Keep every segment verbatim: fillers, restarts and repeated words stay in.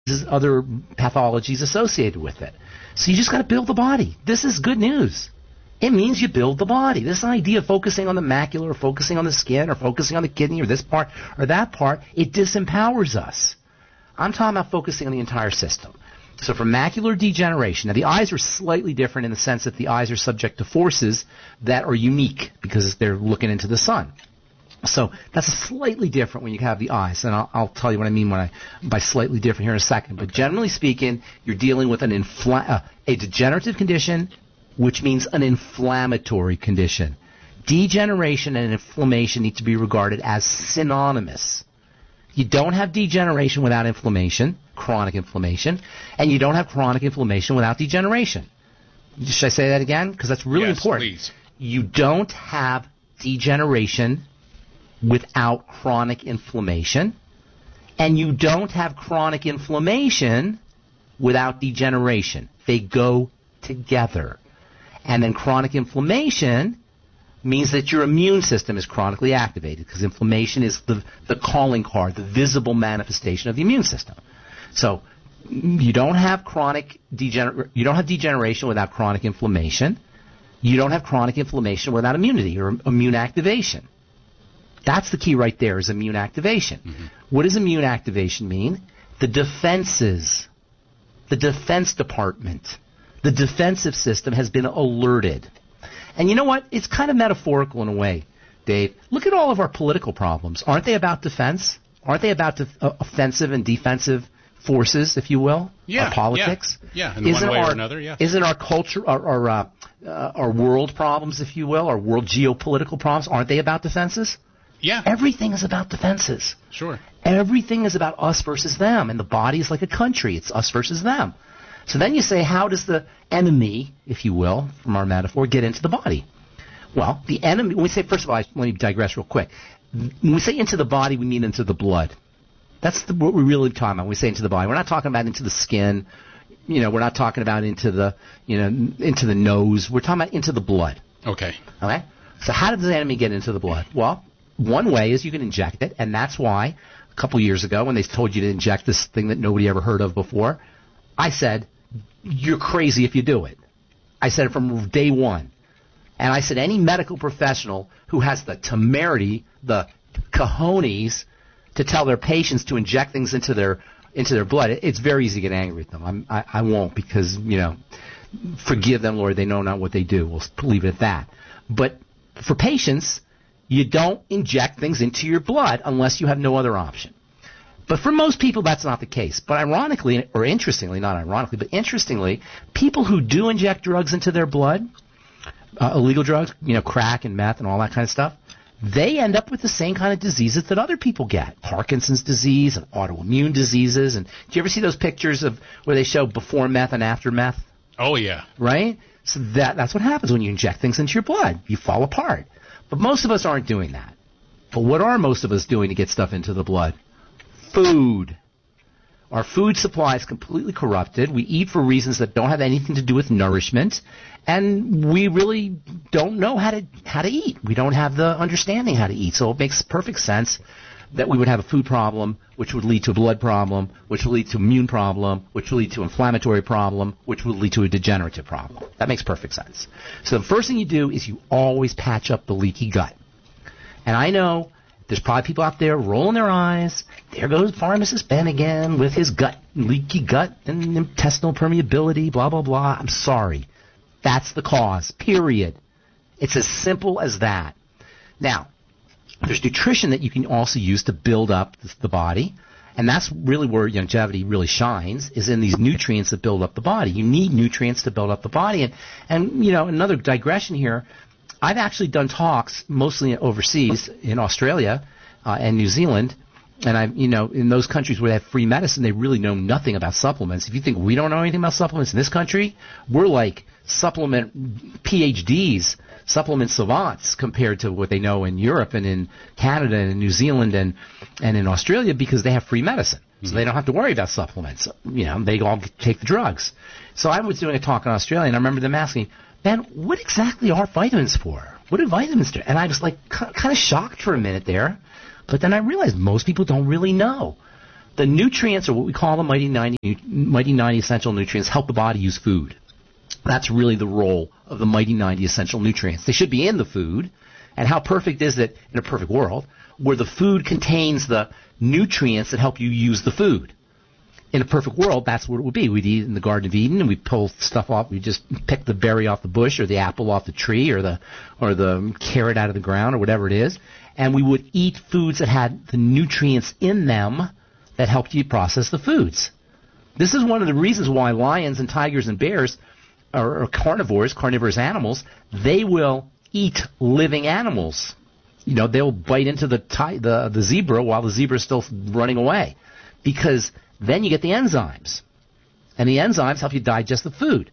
other pathologies associated with it. So you just got to build the body. This is good news. It means you build the body. This idea of focusing on the macula or focusing on the skin or focusing on the kidney or this part or that part, it disempowers us. I'm talking about focusing on the entire system. So for macular degeneration, now the eyes are slightly different in the sense that the eyes are subject to forces that are unique because they're looking into the sun. So that's slightly different when you have the eyes, and I'll, I'll tell you what I mean when I by slightly different here in a second. But generally speaking, you're dealing with an infla- uh, a degenerative condition, which means an inflammatory condition. Degeneration and inflammation need to be regarded as synonymous. You don't have degeneration without inflammation, chronic inflammation, and you don't have chronic inflammation without degeneration. Should I say that again? Because that's really yes, important. Please. You don't have degeneration without chronic inflammation, and you don't have chronic inflammation without degeneration. They go together. And then chronic inflammation means that your immune system is chronically activated because inflammation is the, the calling card, the visible manifestation of the immune system. So you don't have chronic degener- you don't have degeneration without chronic inflammation. You don't have chronic inflammation without immunity or immune activation. That's the key right there is immune activation. Mm-hmm. What does immune activation mean? The defenses, the defense department, the defensive system has been alerted. And you know what? It's kind of metaphorical in a way, Dave. Look at all of our political problems. Aren't they about defense? Aren't they about def- uh, offensive and defensive forces, if you will? Yeah. Our politics? Yeah, yeah in isn't one way our, or another, yeah. Isn't our culture, our, our, uh, uh, our world problems, if you will, our world geopolitical problems, aren't they about defenses? Yeah. Everything is about defenses. Sure. Everything is about us versus them, and the body is like a country. It's us versus them. So then you say, how does the enemy, if you will, from our metaphor, get into the body? Well, the enemy, when we say, first of all, let me digress real quick. When we say into the body, we mean into the blood. That's the, what we're really talking about when we say into the body. We're not talking about into the skin. You know, we're not talking about into the, you know, into the nose. We're talking about into the blood. Okay. Okay? So how does the enemy get into the blood? Well, one way is you can inject it, and that's why a couple years ago when they told you to inject this thing that nobody ever heard of before, I said, you're crazy if you do it. I said it from day one. And I said any medical professional who has the temerity, the cojones, to tell their patients to inject things into their into their blood, it's very easy to get angry with them. I'm, I, I won't because, you know, forgive them, Lord, they know not what they do. We'll leave it at that. But for patients, you don't inject things into your blood unless you have no other option. But for most people, that's not the case. But ironically, or interestingly, not ironically, but interestingly, people who do inject drugs into their blood, uh, illegal drugs, you know, crack and meth and all that kind of stuff, they end up with the same kind of diseases that other people get. Parkinson's disease and autoimmune diseases. And do you ever see those pictures of where they show before meth and after meth? Oh, yeah. Right? So that that's what happens when you inject things into your blood. You fall apart. But most of us aren't doing that. But what are most of us doing to get stuff into the blood? Food. Our food supply is completely corrupted. We eat for reasons that don't have anything to do with nourishment, and we really don't know how to how to eat. We don't have the understanding how to eat. So it makes perfect sense that we would have a food problem, which would lead to a blood problem, which would lead to immune problem, which would lead to inflammatory problem, which would lead to a degenerative problem. That makes perfect sense. So the first thing you do is you always patch up the leaky gut. And I know there's probably people out there rolling their eyes. There goes Pharmacist Ben again with his gut, leaky gut and intestinal permeability, blah, blah, blah. I'm sorry. That's the cause, period. It's as simple as that. Now, there's nutrition that you can also use to build up the body, and that's really where longevity really shines, is in these nutrients that build up the body. You need nutrients to build up the body. And, and you know, another digression here, I've actually done talks mostly overseas in Australia uh, and New Zealand, and I, you know, in those countries where they have free medicine, they really know nothing about supplements. If you think we don't know anything about supplements in this country, we're like supplement P H Ds, supplement savants compared to what they know in Europe and in Canada and in New Zealand and and in Australia because they have free medicine, so mm-hmm. they don't have to worry about supplements. You know, they all take the drugs. So I was doing a talk in Australia, and I remember them asking, "Man, what exactly are vitamins for? What do vitamins do?" And I was like kind of shocked for a minute there, but then I realized most people don't really know. The nutrients, or what we call the Mighty ninety, Mighty ninety essential nutrients, help the body use food. That's really the role of the Mighty ninety essential nutrients. They should be in the food. And how perfect is it in a perfect world where the food contains the nutrients that help you use the food? In a perfect world, that's what it would be. We'd eat in the Garden of Eden, and we'd pull stuff off. We'd just pick the berry off the bush, or the apple off the tree, or the or the carrot out of the ground, or whatever it is. And we would eat foods that had the nutrients in them that helped you process the foods. This is one of the reasons why lions and tigers and bears are, are carnivores, carnivorous animals. They will eat living animals. You know, they'll bite into the ti- the the zebra while the zebra is still running away, because then you get the enzymes, and the enzymes help you digest the food.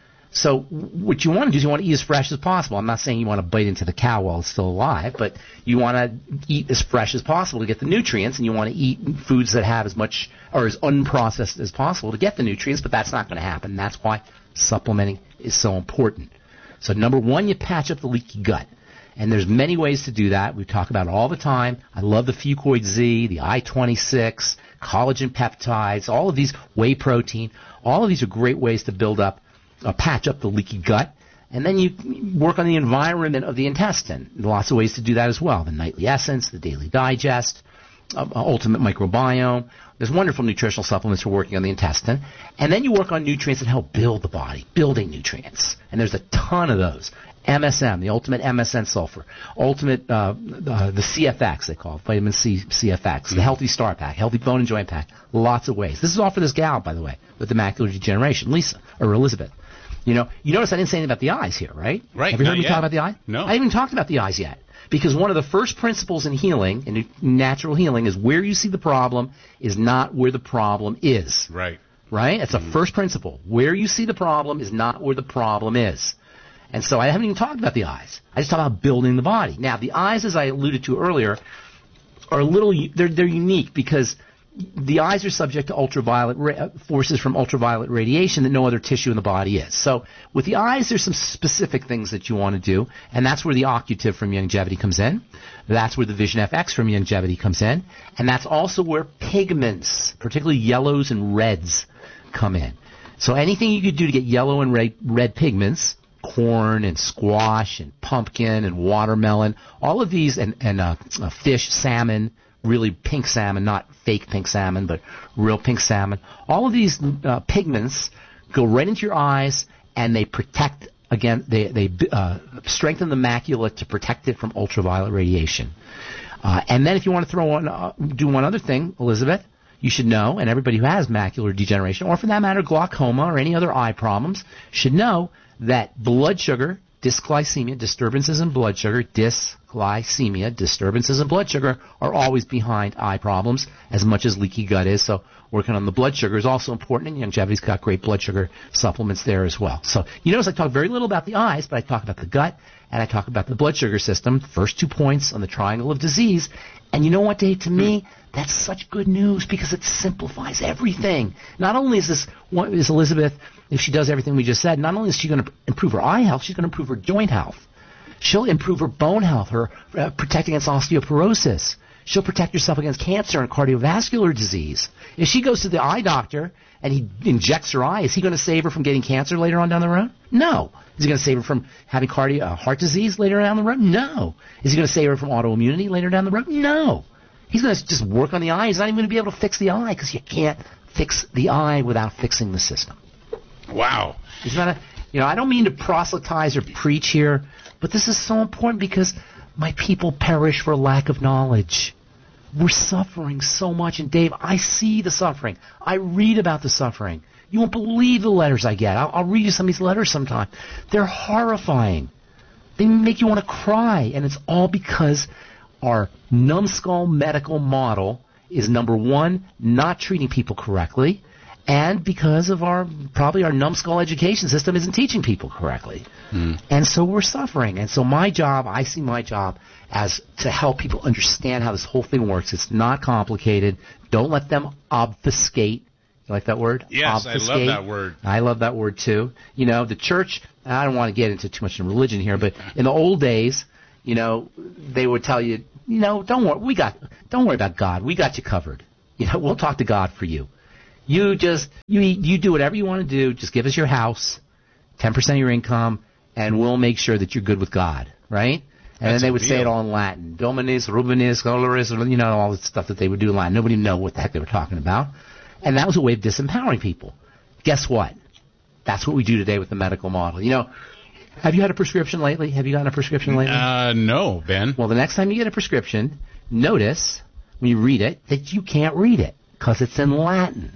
So what you want to do is you want to eat as fresh as possible. I'm not saying you want to bite into the cow while it's still alive, but you want to eat as fresh as possible to get the nutrients, and you want to eat foods that have as much or as unprocessed as possible to get the nutrients, but that's not going to happen. That's why supplementing is so important. So number one, you patch up the leaky gut. And there's many ways to do that. We talk about it all the time. I love the Fucoid Z, the I twenty-six, collagen peptides, all of these, whey protein. All of these are great ways to build up, uh, patch up the leaky gut. And then you work on the environment of the intestine. Lots of ways to do that as well. The Nightly Essence, the Daily Digest, uh, Ultimate Microbiome. There's wonderful nutritional supplements for working on the intestine. And then you work on nutrients that help build the body, building nutrients. And there's a ton of those. M S M, the Ultimate M S M Sulfur, Ultimate, uh, uh, the C F X, they call it, Vitamin C C F X, mm-hmm. the Healthy Star Pack, Healthy Bone and Joint Pack, lots of ways. This is all for this gal, by the way, with the macular degeneration, Lisa, or Elizabeth. You know, you notice I didn't say anything about the eyes here, right? Right. Have you heard me yet. talk about the eye? No. I haven't even talked about the eyes yet. Because one of the first principles in healing, in natural healing, is where you see the problem is not where the problem is. Right. Right? It's mm-hmm. a first principle. Where you see the problem is not where the problem is. And so I haven't even talked about the eyes. I just talked about building the body. Now, the eyes, as I alluded to earlier, are a little, they're, they're unique because the eyes are subject to ultraviolet ra- forces from ultraviolet radiation that no other tissue in the body is. So with the eyes, there's some specific things that you want to do, and that's where the Occutive from Youngevity comes in. That's where the Vision F X from Youngevity comes in. And that's also where pigments, particularly yellows and reds, come in. So anything you could do to get yellow and red, red pigments, corn and squash and pumpkin and watermelon, all of these, and, and uh, uh, fish, salmon, really pink salmon, not fake pink salmon, but real pink salmon. All of these uh, pigments go right into your eyes, and they protect, again, they, they uh, strengthen the macula to protect it from ultraviolet radiation. Uh, and then if you want to throw on, uh, do one other thing, Elizabeth, you should know, and everybody who has macular degeneration, or for that matter glaucoma or any other eye problems, should know that blood sugar, dysglycemia, disturbances in blood sugar, dysglycemia, disturbances in blood sugar are always behind eye problems as much as leaky gut is. So working on the blood sugar is also important, and Youngevity's got great blood sugar supplements there as well. So you notice I talk very little about the eyes, but I talk about the gut, and I talk about the blood sugar system, first two points on the triangle of disease. And you know what, Dave, to me, that's such good news because it simplifies everything. Not only is this, is Elizabeth, if she does everything we just said, not only is she going to improve her eye health, she's going to improve her joint health. She'll improve her bone health, her uh, protect against osteoporosis. She'll protect herself against cancer and cardiovascular disease. If she goes to the eye doctor and he injects her eye, is he going to save her from getting cancer later on down the road? No. Is he going to save her from having cardio, uh, heart disease later down the road? No. Is he going to save her from autoimmunity later down the road? No. He's going to just work on the eye. He's not even going to be able to fix the eye because you can't fix the eye without fixing the system. Wow. Isn't that a, you know, I don't mean to proselytize or preach here, but this is so important because my people perish for lack of knowledge. We're suffering so much, and Dave, I see the suffering. I read about the suffering. You won't believe the letters I get. I'll, I'll read you some of these letters sometime. They're horrifying. They make you want to cry, and it's all because our numbskull medical model is, number one, not treating people correctly, and because of our, probably our numbskull education system isn't teaching people correctly. Mm. And so we're suffering. And so my job, I see my job as to help people understand how this whole thing works. It's not complicated. Don't let them obfuscate. You like that word? Yes, obfuscate. I love that word. I love that word too. You know, the church, I don't want to get into too much in religion here, but in the old days, you know, they would tell you, you know, don't worry, we got, don't worry about God. We got you covered. You know, we'll talk to God for you. You just, you you do whatever you want to do. Just give us your house, ten percent of your income, and we'll make sure that you're good with God, right? And That's then they would deal. say it all in Latin. Dominus, Rubinis, Coloris, you know, all the stuff that they would do in Latin. Nobody knew what the heck they were talking about. And that was a way of disempowering people. Guess what? That's what we do today with the medical model. You know, have you had a prescription lately? Have you gotten a prescription lately? Uh, no, Ben. Well, the next time you get a prescription, notice when you read it that you can't read it because it's in Latin.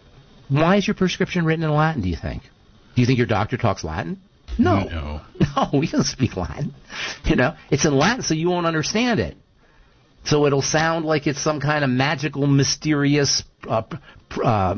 Why is your prescription written in Latin, do you think? Do you think your doctor talks Latin? No. No. No, he doesn't speak Latin. You know, it's in Latin, so you won't understand it. So it'll sound like it's some kind of magical, mysterious uh, uh,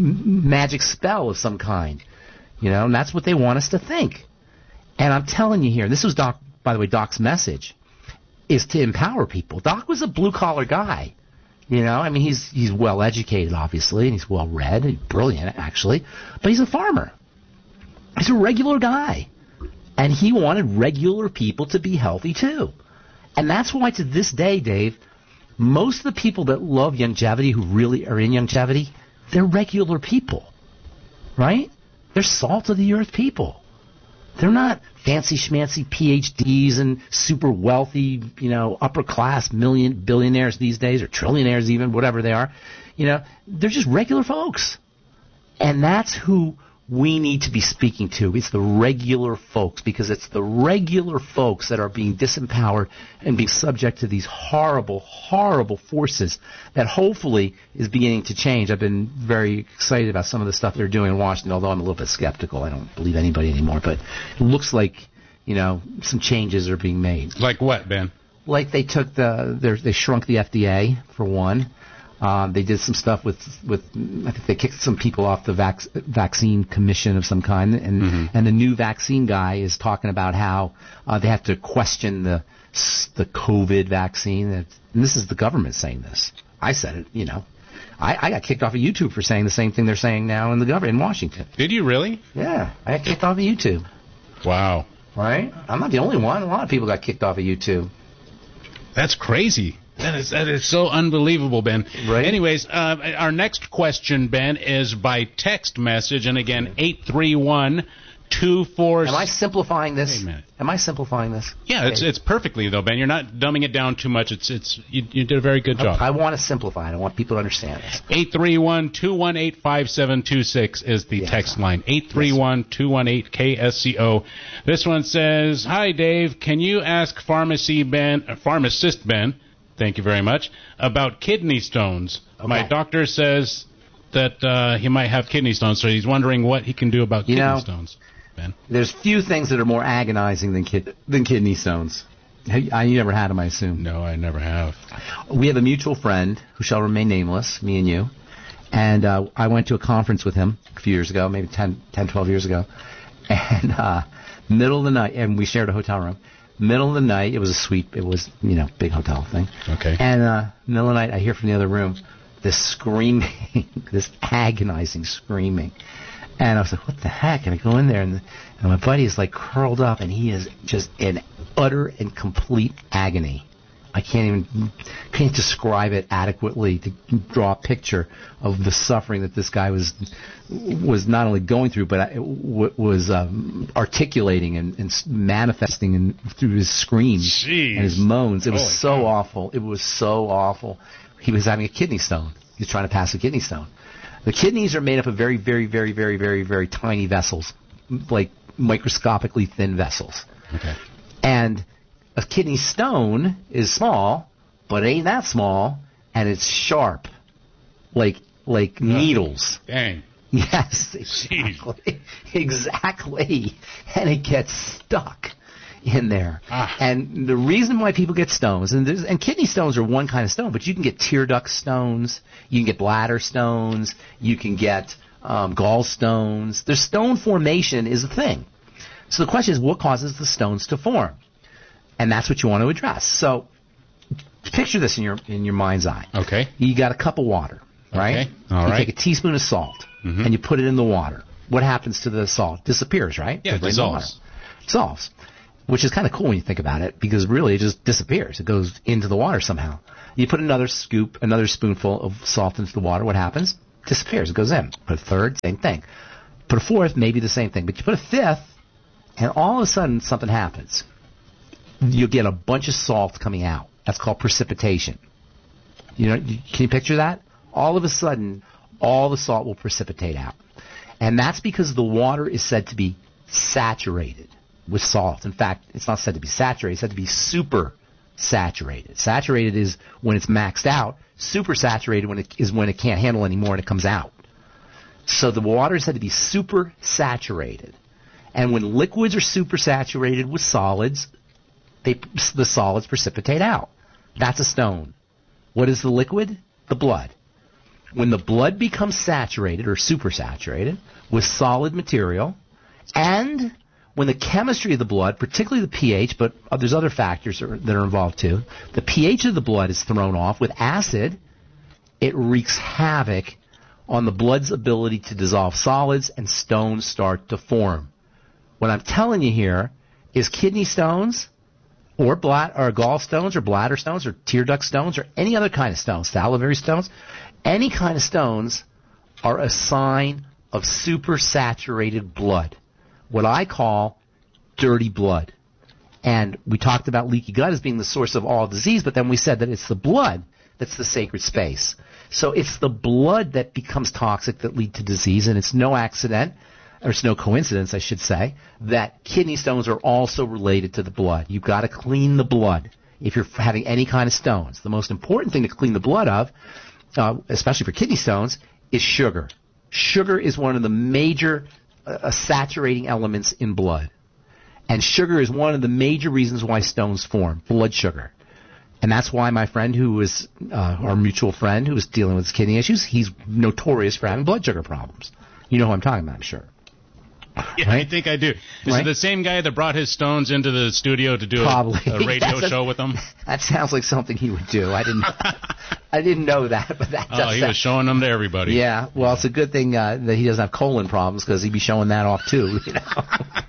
magic spell of some kind. You know, and that's what they want us to think. And I'm telling you here, this was Doc, by the way, Doc's message, is to empower people. Doc was a blue-collar guy. You know, I mean, he's he's well-educated, obviously, and he's well-read, and brilliant, actually, but he's a farmer. He's a regular guy. And he wanted regular people to be healthy, too. And that's why, to this day, Dave, most of the people that love longevity, who really are in longevity, they're regular people, right? They're salt-of-the-earth people. They're not fancy schmancy P H Ds and super wealthy, you know, upper class million billionaires these days, or trillionaires even, whatever they are. You know, they're just regular folks. And that's who we need to be speaking to. It's the regular folks, because it's the regular folks that are being disempowered and being subject to these horrible, horrible forces that hopefully is beginning to change. I've been very excited about some of the stuff they're doing in Washington, although I'm a little bit skeptical. I don't believe anybody anymore. But it looks like, you know, some changes are being made. Like what, Ben? Like they took the, they shrunk the F D A, for one. Um, they did some stuff with, with, I think they kicked some people off the vac- vaccine commission of some kind, and Mm-hmm. and the new vaccine guy is talking about how uh, they have to question the the COVID vaccine. And this is the government saying this. I said it, you know. I, I got kicked off of YouTube for saying the same thing they're saying now in the government in Washington. Did you really? Yeah, I got kicked off of YouTube. Wow. Right? I'm not the only one. A lot of people got kicked off of YouTube. That's crazy. That is that is so unbelievable, Ben. Right. Anyways, uh, our next question, Ben, is by text message, and again, eight three one two four. Am I simplifying this? Wait a minute. Am I simplifying this? Yeah, it's it's perfectly though, Ben. You're not dumbing it down too much. It's it's you, you did a very good job. I, I want to simplify it. I want people to understand this. Eight three one two one eight five seven two six is the Yes. text line. Eight three one two one eight K S C O. This one says, "Hi Dave, can you ask pharmacy Ben, uh, pharmacist Ben, thank you very much, about kidney stones? Okay. My doctor says that uh, he might have kidney stones, so he's wondering what he can do about You kidney know, stones." Ben, There's few things that are more agonizing than kid, than kidney stones. Hey, I, you never had them, I assume. no, I never have. We have a mutual friend who shall remain nameless, me and you, and uh, I went to a conference with him a few years ago, maybe ten, ten, twelve years ago, and uh, middle of the night, and we shared a hotel room. Middle of the night, it was a suite, it was, you know, big hotel thing. Okay. And uh, middle of the night, I hear from the other room this screaming, this agonizing screaming. And I was like, what the heck? And I go in there, and, and my buddy is like curled up, and he is just in utter and complete agony. I can't even can't describe it adequately to draw a picture of the suffering that this guy was was not only going through, but was um, articulating and, and manifesting in, through his screams Jeez. and his moans. It was Holy so cow. awful. It was so awful. He was having a kidney stone. He was trying to pass a kidney stone. The kidneys are made up of very, very, very, very, very, very tiny vessels, like microscopically thin vessels. Okay. And a kidney stone is small, but it ain't that small, and it's sharp, like like needles. Dang. Yes, exactly, exactly, and it gets stuck in there. Ah. And the reason why people get stones, and there's, and kidney stones are one kind of stone, but you can get tear duct stones, you can get bladder stones, you can get um, gallstones. There's stone formation is a thing. So the question is, what causes the stones to form? And that's what you want to address. So picture this in your in your mind's eye. Okay. You got a cup of water, right? Okay. All you right. take a teaspoon of salt, Mhm. and you put it in the water. What happens to the salt? Disappears, right? Yeah, it Goes right in the dissolves. water. Dissolves. which is kind of cool when you think about it, because really it just disappears. It goes into the water somehow. You put another scoop, another spoonful of salt into the water, what happens? Disappears. It goes in. Put a third, same thing. Put a fourth, maybe the same thing. But you put a fifth, and all of a sudden something happens. You'll get a bunch of salt coming out. That's called precipitation. You know, can you picture that? All of a sudden, all the salt will precipitate out. And that's because the water is said to be saturated with salt. In fact, it's not said to be saturated. It's said to be super saturated. Saturated is when it's maxed out. Super saturated when it, is when it can't handle anymore and it comes out. So the water is said to be super saturated. And when liquids are super saturated with solids, they, the solids precipitate out. That's a stone. What is the liquid? The blood. When the blood becomes saturated or supersaturated with solid material, and when the chemistry of the blood, particularly the pH, but there's other factors that are involved too, the pH of the blood is thrown off with acid, it wreaks havoc on the blood's ability to dissolve solids, and stones start to form. What I'm telling you here is kidney stones, or blat or gallstones, or bladder stones, or tear duct stones, or any other kind of stones, salivary stones, any kind of stones are a sign of supersaturated blood, what I call dirty blood. And we talked about leaky gut as being the source of all disease, but then we said that it's the blood that's the sacred space. So it's the blood that becomes toxic that lead to disease, and it's no accident, or it's no coincidence, I should say, that kidney stones are also related to the blood. You've got to clean the blood if you're having any kind of stones. The most important thing to clean the blood of, uh, especially for kidney stones, is sugar. Sugar is one of the major uh, saturating elements in blood. And sugar is one of the major reasons why stones form, blood sugar. And that's why my friend who was, uh, our mutual friend who was dealing with kidney issues, he's notorious for having blood sugar problems. You know who I'm talking about, I'm sure. Yeah, right? I think I do. Is right? it the same guy that brought his stones into the studio to do a, a radio show with them? That sounds like something he would do. I didn't I didn't know that, but that does Oh, he sound, was showing them to everybody. Yeah, well, it's a good thing uh, that he doesn't have colon problems, because he'd be showing that off too, you know.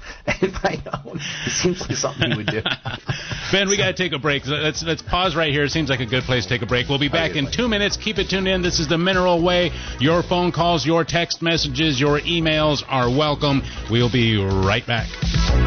If I know, it seems like something he would do. Ben, we got to take a break. Let's let's pause right here. It seems like a good place to take a break. We'll be back in two minutes. Keep it tuned in. This is the Mineral Way. Your phone calls, your text messages, your emails are welcome. We'll be right back.